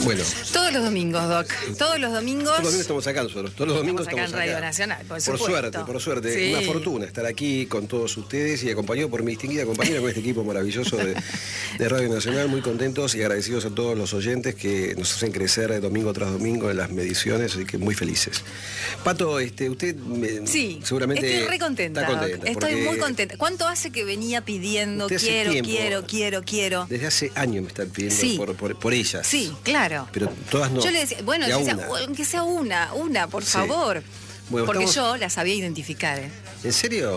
Bueno. Todos los domingos, Doc. Todos los domingos. Todos los domingos estamos acá nosotros. Todos los domingos acá estamos en Radio acá. Nacional, por Por suerte. Sí. Una fortuna estar aquí con todos ustedes y acompañado por mi distinguida compañera con este equipo maravilloso de Radio Nacional. Muy contentos y agradecidos a todos los oyentes que nos hacen crecer domingo tras domingo en las mediciones, así que muy felices. Pato, usted Sí, seguramente estoy re contenta. está contenta. Estoy muy contenta. ¿Cuánto hace que venía pidiendo Usted hace tiempo, quiero? Desde hace años me están pidiendo Sí. por ellas. Sí, claro. Pero todas no. Yo le decía, bueno, De a decía, una. aunque sea una, por Sí. favor. Bueno, Porque estamos- yo la sabía identificar. ¿En serio?